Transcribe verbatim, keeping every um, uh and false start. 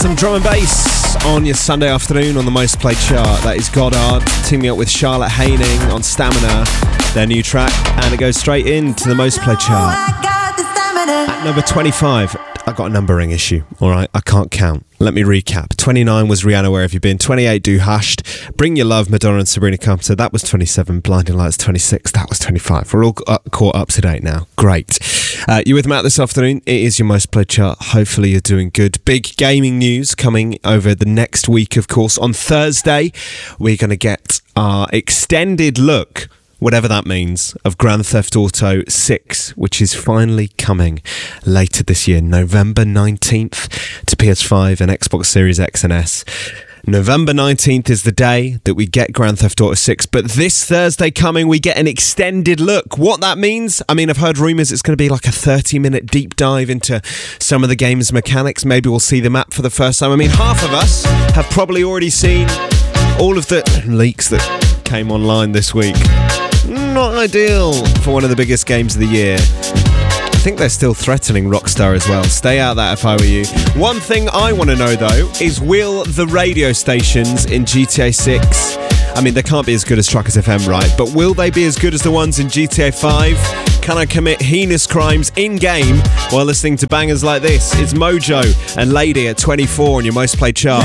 Some drum and bass on your Sunday afternoon on the Most Played chart. That is Goddard teaming up with Charlotte Haining on Stamina, their new track, and it goes straight into the Most Played chart. At number twenty-five, I got a numbering issue, alright? I can't count. Let me recap. twenty-nine was Rihanna, Where Have You Been? twenty-eight, Do Hushed. Bring Your Love, Madonna and Sabrina Carpenter. That was twenty-seven. Blinding Lights, twenty-six. That was twenty-five. We're all up, caught up to date now. Great. Uh, you with Matt this afternoon? It is your Most Played chart. Hopefully you're doing good. Big gaming news coming over the next week, of course. On Thursday, we're going to get our extended look, whatever that means, of Grand Theft Auto six, which is finally coming later this year, November nineteenth, to P S five and Xbox Series X and S. November nineteenth is the day that we get Grand Theft Auto six, but this Thursday coming, we get an extended look. What that means? I mean, I've heard rumours it's going to be like a thirty-minute deep dive into some of the game's mechanics. Maybe we'll see the map for the first time. I mean, half of us have probably already seen all of the leaks that came online this week. Not ideal for one of the biggest games of the year. I think they're still threatening Rockstar as well. Stay out of that if I were you. One thing I want to know though is, will the radio stations in G T A six, I mean they can't be as good as Truckers F M, right? But will they be as good as the ones in G T A five? Can I commit heinous crimes in-game while listening to bangers like this? It's Mojo and Lady at twenty-four on your Most Played chart.